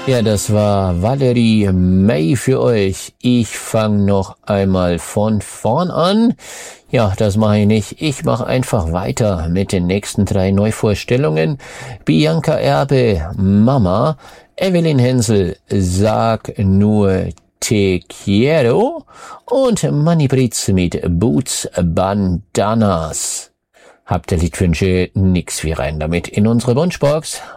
Ja, das war Valerie May für euch. Ich fange noch einmal von vorn an. Ja, das mache ich nicht. Ich mache einfach weiter mit den nächsten 3 Neuvorstellungen. Bianca Erbe, Mama. Evelyn Hensel, Sag nur Te quiero. Und Manny Britz mit Boots Bandanas. Habt ihr Liedwünsche? Nix wie rein damit in unsere Wunschbox.